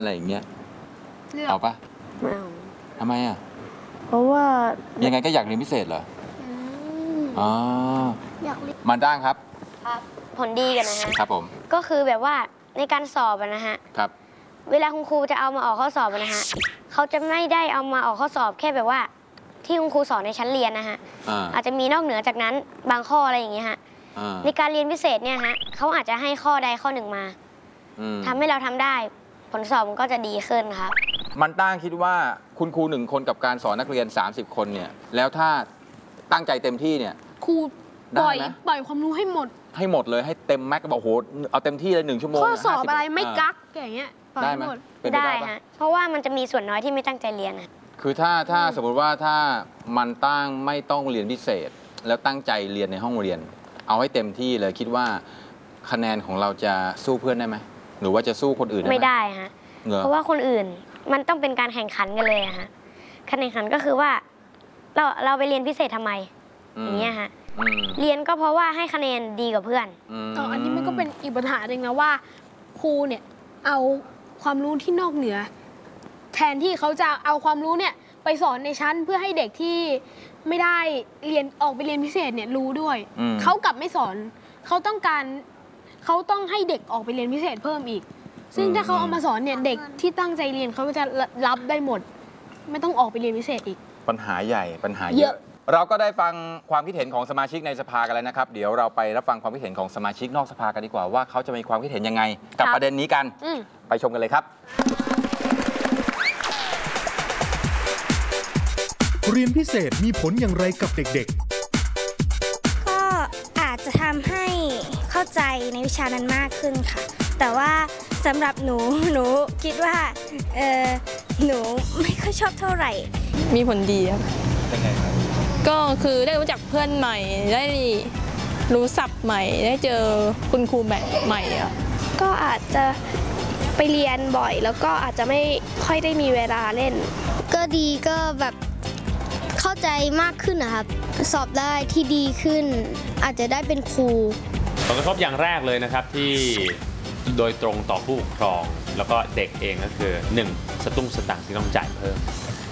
อะไรอย่างเงี้ยเอาปะไม่เอาทำไมอ่ะเพราะว่ายังไงก็อยากเรียนพิเศษเหรออ๋ออยากเรียนมันด้างครับผลดีกันนะฮะครับผมก็คือแบบว่าในการสอบนะฮะครับเวลาคุณครูจะเอามาออกข้อสอบนะฮะเขาจะไม่ได้เอามาออกข้อสอบแค่แบบว่าที่คุณครูสอนในชั้นเรียนนะฮะอาจจะมีนอกเหนือจากนั้นบางข้ออะไรอย่างเงี้ยฮะในการเรียนพิเศษเนี่ยฮะเขาอาจจะให้ข้อใดข้อหนึ่งมาทำให้เราทำได้ผลสอบมันก็จะดีขึ้นครับมันตั้งคิดว่าคุณครู1 คนกับการสอนนักเรียน30 คนเนี่ยแล้วถ้าตั้งใจเต็มที่เนี่ยครูปล่อยความรู้ให้หมดเลยให้เต็มแม็กบอกโหเอาเต็มที่เลย1 ชั่วโมงข้อสอบอะไรไม่กักอย่างเงี้ยได้ไหมได้ฮะเพราะว่ามันจะมีส่วนน้อยที่ไม่ตั้งใจเรียนคือถ้าสมมติว่าถ้ามันตั้งไม่ต้องเรียนพิเศษแล้วตั้งใจเรียนในห้องเรียนเอาให้เต็มที่เลยคิดว่าคะแนนของเราจะสู้เพื่อนได้ไหมหรือว่าจะสู้คนอื่นไม่ได้ฮะเพราะว่าคนอื่นมันต้องเป็นการแข่งขันกันเลยฮะการแข่งขันก็คือว่าเราไปเรียนพิเศษทำไมอย่างเงี้ยฮะเรียนก็เพราะว่าให้คะแนนดีกว่าเพื่อนอันนี้มันก็เป็นอีกปัญหาหนึ่งนะว่าครูเนี่ยเอาความรู้ที่นอกเหนือแทนที่เขาจะเอาความรู้เนี่ยไปสอนในชั้นเพื่อให้เด็กที่ไม่ได้เรียนออกไปเรียนพิเศษเนี่ยรู้ด้วยเขากลับไม่สอนเขาต้องให้เด็กออกไปเรียนพิเศษเพิ่มอีกซึ่งถ้าเขาเอามาสอนเนี่ยเด็กที่ตั้งใจเรียนเขาจะรับได้หมดไม่ต้องออกไปเรียนพิเศษอีกปัญหาใหญ่ปัญหาเยอะเราก็ได้ฟังความคิดเห็นของสมาชิกในสภากันแล้วนะครับเดี๋ยวเราไปรับฟังความคิดเห็นของสมาชิกนอกสภากันดีกว่าว่าเขาจะมีความคิดเห็นยังไงกับประเด็นนี้กันไปชมกันเลยครับเรียนพิเศษมีผลอย่างไรกับเด็กๆก็อาจจะทำให้เข้าใจในวิชานั้นมากขึ้นค่ะแต่ว่าสำหรับหนูคิดว่าหนูไม่ค่อยชอบเท่าไหร่มีผลดีครับเป็นไงครับก็คือได้รู้จักเพื่อนใหม่ได้รู้ศัพท์ใหม่ได้เจอคุณครูแบบใหม่อะก็อาจจะไปเรียนบ่อยแล้วก็อาจจะไม่ค่อยได้มีเวลาเล่นก็ดีก็แบบเข้าใจมากขึ้นนะครับสอบได้ที่ดีขึ้นอาจจะได้เป็นครูผลกระทบอย่างแรกเลยนะครับที่โดยตรงต่อผู้ปกครองแล้วก็เด็กเองก็คือ1สตุ้งสตางค์ที่ต้องจ่ายเพิ่ม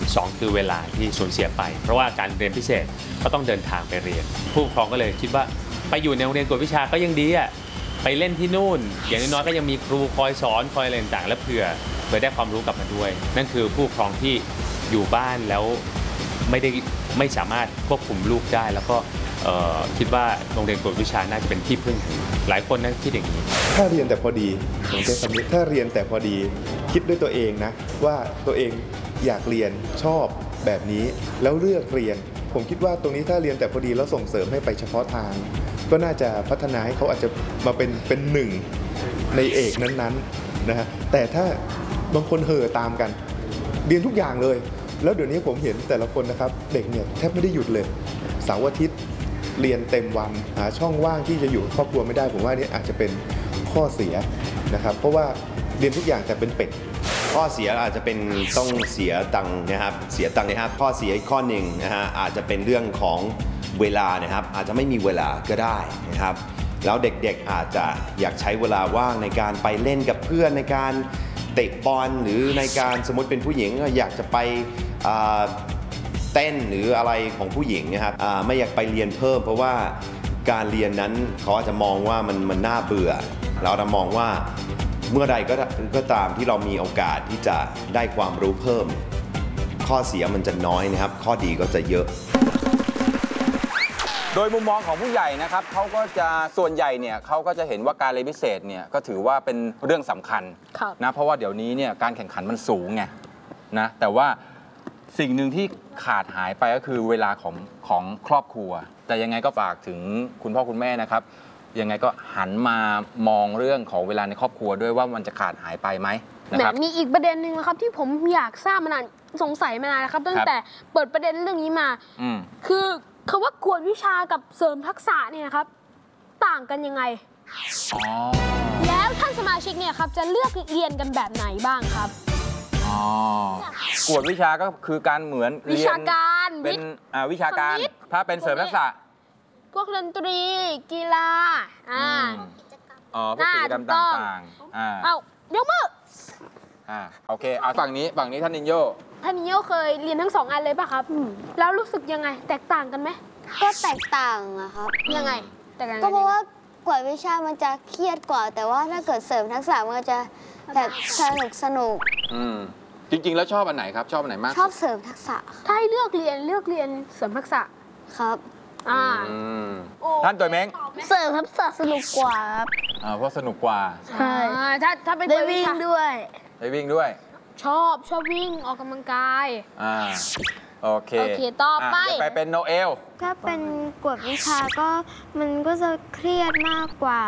2คือเวลาที่สูญเสียไปเพราะว่าการเรียนพิเศษก็ต้องเดินทางไปเรียนผู้ปกครองก็เลยคิดว่าไปอยู่ในโรงเรียนกวดวิชาก็ยังดีอ่ะไปเล่นที่นู่นอย่างน้อยๆก็ยังมีครูคอยสอนคอยอะไรต่างๆและเผื่อได้ความรู้กลับมาด้วยนั่นคือผู้ปกครองที่อยู่บ้านแล้วไม่สามารถควบคุมลูกได้แล้วก็คิดว่าโรงเรียนกวดวิชาน่าจะเป็นที่พึ่งหลายคนน่าคิดอย่างนี้ถ้าเรียนแต่พอดีผมจะสมมติถ้าเรียนแต่พอดีคิดด้วยตัวเองนะว่าตัวเองอยากเรียนชอบแบบนี้แล้วเลือกเรียนผมคิดว่าตรงนี้ถ้าเรียนแต่พอดีแล้วส่งเสริมให้ไปเฉพาะทางก็น่าจะพัฒนาให้เขาอาจจะมาเป็นหนึ่งในเอกนั้นๆนะฮะแต่ถ้าบางคนเห่อตามกันเรียนทุกอย่างเลยแล้วเดี๋ยวนี้ผมเห็นแต่ละคนนะครับเด็กเนี่ยแทบไม่ได้หยุดเลยเสาร์อาทิตย์เรียนเต็มวันหาช่องว่างที่จะอยู่ครอบครัวไม่ได้ผมว่านี่อาจจะเป็นข้อเสียนะครับเพราะว่าเรียนทุกอย่างแต่เป็นเป็ดข้อเสียอาจจะเป็นต้องเสียตังค์นะครับเสียตังค์นะครับข้อเสียอีกข้อหนึ่งนะฮะอาจจะเป็นเรื่องของเวลานะครับอาจจะไม่มีเวลาก็ได้นะครับแล้วเด็กๆอาจจะอยากใช้เวลาว่างในการไปเล่นกับเพื่อนในการเตะบอลหรือในการสมมติเป็นผู้หญิงอยากจะไปเต้นหรืออะไรของผู้หญิงนะครับไม่อยากไปเรียนเพิ่มเพราะว่าการเรียนนั้นเขาอาจจะมองว่ามันน่าเบื่อเราจะมองว่าเมื่อใดก็ตามที่เรามีโอกาสที่จะได้ความรู้เพิ่มข้อเสียมันจะน้อยนะครับข้อดีก็จะเยอะโดยมุมมองของผู้ใหญ่นะครับเขาก็จะส่วนใหญ่เนี่ยเขาก็จะเห็นว่าการเรียนพิเศษเนี่ยก็ถือว่าเป็นเรื่องสำคัญนะเพราะว่าเดี๋ยวนี้เนี่ยการแข่งขันมันสูงไงนะแต่ว่าสิ่งหนึ่งที่ขาดหายไปก็คือเวลาของครอบครัวแต่ยังไงก็ฝากถึงคุณพ่อคุณแม่นะครับยังไงก็หันมามองเรื่องของเวลาในครอบครัวด้วยว่ามันจะขาดหายไปไหมนะครับมีอีกประเด็นหนึ่งนะครับที่ผมอยากทราบมานานสงสัยมานานนะครับตั้งแต่เปิดประเด็นเรื่องนี้มาคือคำว่ากวดวิชากับเสริมทักษะเนี่ยครับต่างกันยังไงแล้วท่านสมาชิกเนี่ยครับจะเลือกเรียนกันแบบไหนบ้างครับกวดวิชาก็คือการเหมือนวิชาการเป็นวิชาการถ้าเป็นเสริมทักษะพวกดนตรีกีฬาพวกกิจกรรมต่างเอายกมือโอเคเอาฝั่งนี้ท่านนินโยท่านนิโยเคยเรียนทั้ง 2 อันเลยป่ะครับ แล้วรู้สึกยังไงแตกต่างกันไหมก็แตกต่างอะครับยังไงแตกต่างก็เพราะว่ากวดวิชามันจะเครียดกว่า แต่ว่าถ้าเกิดเสริมทักษะมันก็จะแบบสนุกจริงๆแล้วชอบอันไหนครับชอบอันไหนมากชอบเสริมทักษะถ้าให้เลือกเรียนเสริมทักษะครับท่านตัวเม้งเสริมทักษะสนุกกว่าครับเพราะสนุกกว่าใช่ถ้าเป็นได้วิ่งด้วยได้วิ่งด้วยชอบวิ่งออกกำลังกายโอเคต่อไปเดี๋ยวไปเป็นโนเอลถ้าเป็นกวดวิชาก็มันก็จะเครียดมากกว่า